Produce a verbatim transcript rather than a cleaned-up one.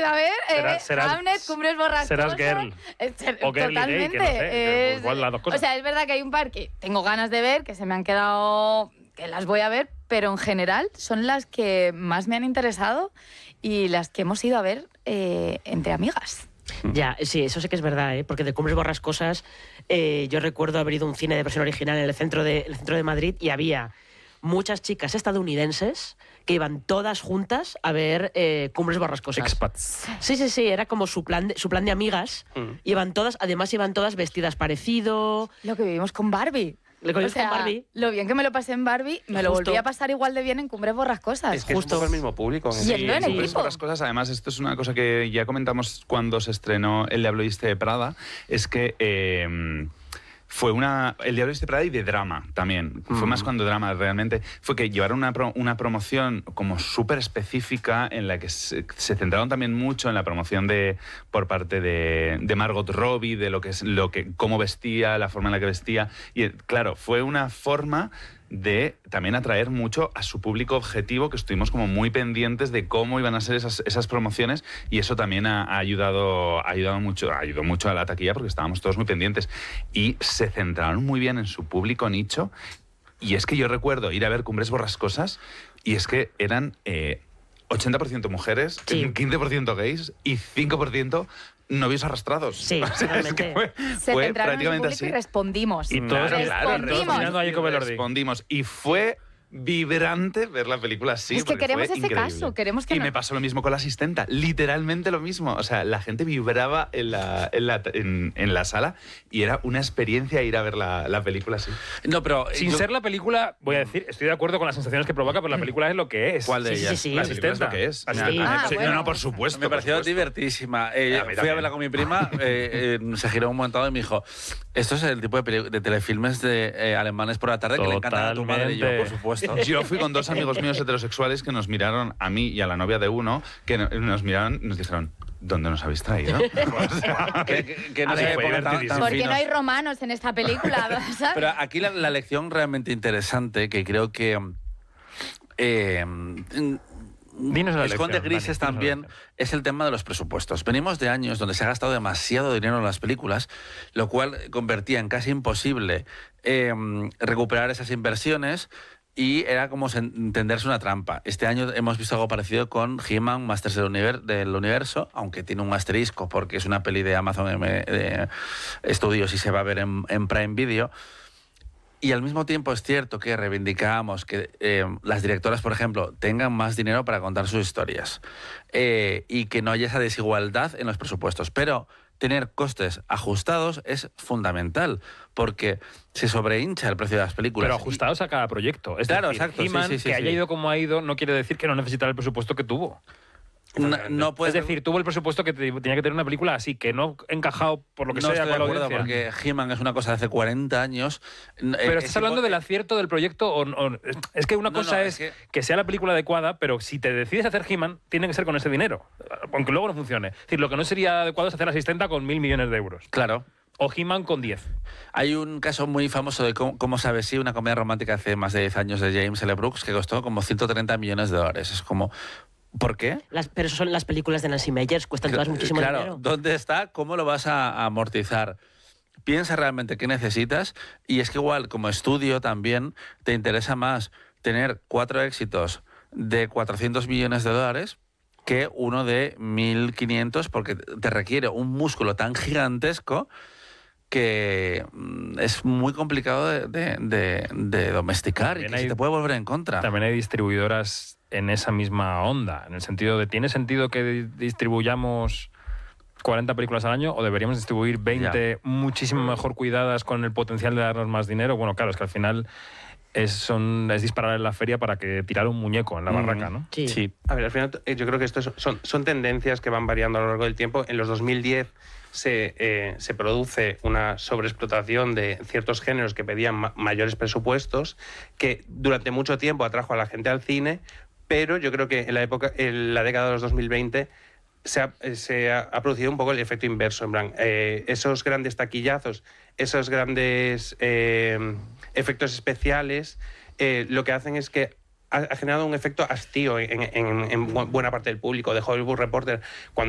ido a ver eh, Serás- serás- Hamlet, Cumbres Borrascosas. serás girl. Eh, ser- O girly gay, totalmente. que no sé, que Es- igual las dos cosas. O sea, es verdad que hay un par que tengo ganas de ver, que se me han quedado, que las voy a ver, pero en general son las que más me han interesado y las que hemos ido a ver eh, entre amigas. Ya, sí, eso sí que es verdad, ¿eh? Porque de Cumbres Borrascosas eh, yo recuerdo haber ido a un cine de versión original en el centro de, el centro de Madrid y había muchas chicas estadounidenses que iban todas juntas a ver eh, Cumbres Borrascosas. Expats. Sí, sí, sí, era como su plan de, su plan de amigas. Mm. Iban todas, además iban todas vestidas parecido. Lo que vivimos con Barbie. Lo que O vimos con sea, Barbie. lo bien que me lo pasé en Barbie, me lo Justo. volví a pasar igual de bien en Cumbres Borrascosas. Es que Justo. es un poco el mismo público. Y el no en sí, equipo. Por las cosas, además, esto es una cosa que ya comentamos cuando se estrenó El Diablo Viste de Prada, es que eh, fue una... El Diablo Viste de Prada y de drama también. Fue más cuando drama, realmente. Fue que llevaron una, pro- una promoción como súper específica en la que se, se centraron también mucho en la promoción de por parte de, de Margot Robbie, de lo que es lo que cómo vestía, la forma en la que vestía. Y eh, claro, fue una forma de también atraer mucho a su público objetivo, que estuvimos como muy pendientes de cómo iban a ser esas, esas promociones, y eso también ha, ha ayudado, ha ayudado mucho, ha ayudado mucho a la taquilla porque estábamos todos muy pendientes y se centraron muy bien en su público nicho. Y es que yo recuerdo ir a ver Cumbres Borrascosas y es que eran eh, ochenta por ciento mujeres, Sí. quince por ciento gays y cinco por ciento novios arrastrados. Sí, O sea, es totalmente. que fue, Se fue centraron en su prácticamente público así. y respondimos. Y todos, Claro, claro, respondimos. mirando a Jacob Elordi. Respondimos. Y fue vibrante ver la película así. Es que porque queremos fue ese increíble. caso, queremos que Y no- me pasó lo mismo con la asistenta, literalmente lo mismo. O sea, la gente vibraba en la, en la, en, en la sala y era una experiencia ir a ver la, la película así. No, pero... Sin yo- ser la película, voy a decir, estoy de acuerdo con las sensaciones que provoca, pero la película es lo que es. ¿Cuál de Sí, sí, ellas? sí, sí. La La película es lo asistenta. que es. Asistenta. Ah, Sí, bueno. No, no, por supuesto. Me por pareció supuesto. divertísima. Eh, A mí fui a también. verla con mi prima, eh, eh, se giró un montón y me dijo, esto es el tipo de, peli- de telefilmes de eh, alemanes por la tarde que le encantan a tu madre y yo, por Totalmente. supuesto. Yo fui con dos amigos míos heterosexuales que nos miraron, a mí y a la novia de uno, que no- nos miraron y nos dijeron, ¿dónde nos habéis traído? que, que- que no Ah, se fue pongan tan, divertidísimo. tan Porque no finos. hay romanos en esta película, ¿sabes? Pero aquí la, la lección realmente interesante, que creo que... eh, Dinos la esconde lección, grises Dani, dinos la también, lección. es el tema de los presupuestos. Venimos de años donde se ha gastado demasiado dinero en las películas, lo cual convertía en casi imposible eh, recuperar esas inversiones y era como sen- tenderse una trampa. Este año hemos visto algo parecido con He-Man, Masters del, Univer- del Universo, aunque tiene un asterisco porque es una peli de Amazon M- de Studios y se va a ver en, en Prime Video. Y al mismo tiempo es cierto que reivindicamos que eh, las directoras, por ejemplo, tengan más dinero para contar sus historias eh, y que no haya esa desigualdad en los presupuestos. Pero tener costes ajustados es fundamental porque se sobrehincha el precio de las películas. Pero Y- ajustados a cada proyecto. Es Claro, decir, exacto, sí, He-Man, sí, sí, que sí. haya ido como ha ido, no quiere decir que no necesitara el presupuesto que tuvo. No, no puedes- Es decir, tuvo el presupuesto que te- tenía que tener una película así, que no encajado por lo que no sea estoy de con la acuerdo audiencia. porque He-Man es una cosa de hace cuarenta años. Pero Eh, estás es hablando impo- del acierto del proyecto. O, o- es que una No, cosa no, es, es que... que- sea la película adecuada, pero si te decides hacer He-Man, tiene que ser con ese dinero. Aunque luego no funcione. Es decir, lo que no sería adecuado es hacer Asistenta con mil millones de euros. Claro. O He-Man con diez. Hay un caso muy famoso de cómo, cómo sabe si una comedia romántica hace más de diez años de James L. Brooks que costó como ciento treinta millones de dólares. Es como, ¿por qué? Las, pero eso son las películas de Nancy Meyers, cuestan todas muchísimo claro, dinero. ¿dónde está? ¿Cómo lo vas a, a amortizar? Piensa realmente qué necesitas y es que igual como estudio también te interesa más tener cuatro éxitos de cuatrocientos millones de dólares que uno de mil quinientos porque te requiere un músculo tan gigantesco que mm, es muy complicado de, de- de- de domesticar y También que hay- se te puede volver en contra. También hay distribuidoras en esa misma onda, en el sentido de, ¿tiene sentido que di- distribuyamos cuarenta películas al año o deberíamos distribuir veinte muchísimo mejor cuidadas con el potencial de darnos más dinero? Bueno, claro, es que al final es, son, es disparar en la feria para que tirar un muñeco en la Mm. barraca, ¿no? Sí. Sí. Ah, A ver, al final eh, yo creo que esto es- son, son tendencias que van variando a lo largo del tiempo. En los dos mil diez se, eh, se produce una sobreexplotación de ciertos géneros que pedían ma- mayores presupuestos, que durante mucho tiempo atrajo a la gente al cine, pero yo creo que en la época, en la década de los dos mil veinte se ha, eh, se ha, ha producido un poco el efecto inverso. En plan, eh, esos grandes taquillazos, esos grandes eh, efectos especiales, eh, lo que hacen es que ha, ha generado un efecto hastío en, en, en buena parte del público. De Hollywood Reporter, cuando